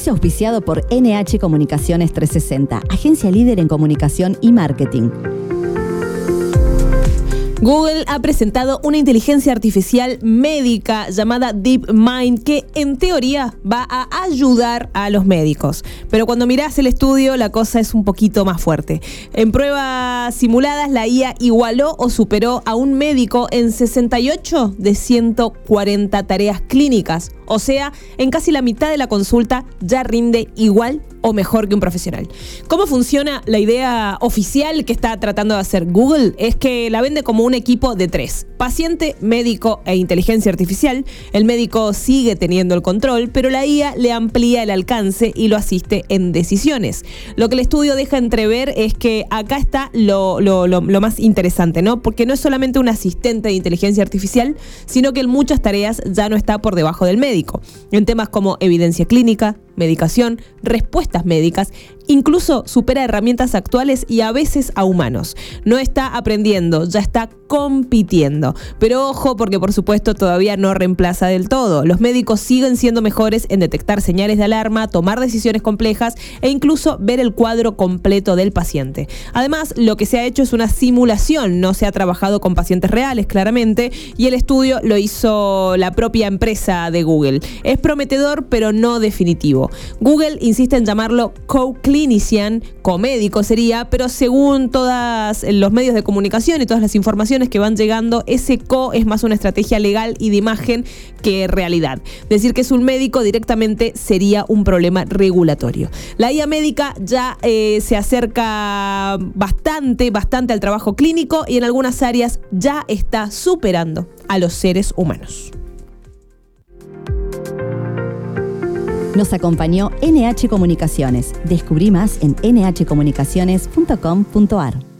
Espacio auspiciado por NH Comunicaciones 360, agencia líder en comunicación y marketing. Google ha presentado una inteligencia artificial médica llamada DeepMind que en teoría va a ayudar a los médicos. Pero cuando mirás el estudio la cosa es un poquito más fuerte. En pruebas simuladas la IA igualó o superó a un médico en 68 de 140 tareas clínicas. O sea, en casi la mitad de la consulta ya rinde igual o mejor que un profesional. ¿Cómo funciona la idea oficial que está tratando de hacer Google? Es que la vende como un equipo de 3. Paciente, médico e inteligencia artificial. El médico sigue teniendo el control, pero la IA le amplía el alcance y lo asiste en decisiones. Lo que el estudio deja entrever es que acá está lo más interesante, ¿no? Porque no es solamente un asistente de inteligencia artificial, sino que en muchas tareas ya no está por debajo del médico. En temas como evidencia clínica, medicación, respuestas médicas, incluso supera herramientas actuales y a veces a humanos. No está aprendiendo, ya está compitiendo. Pero ojo, porque por supuesto todavía no reemplaza del todo. Los médicos siguen siendo mejores en detectar señales de alarma, tomar decisiones complejas e incluso ver el cuadro completo del paciente. Además, lo que se ha hecho es una simulación, no se ha trabajado con pacientes reales, claramente, y el estudio lo hizo la propia empresa de Google. Es prometedor, pero no definitivo. Google insiste en llamarlo co-clinician, comédico sería, pero según todos los medios de comunicación y todas las informaciones que van llegando, ese co es más una estrategia legal y de imagen que realidad. Decir que es un médico directamente sería un problema regulatorio. La IA médica ya se acerca bastante al trabajo clínico y en algunas áreas ya está superando a los seres humanos. Nos acompañó NH Comunicaciones. Descubrí más en nhcomunicaciones.com.ar.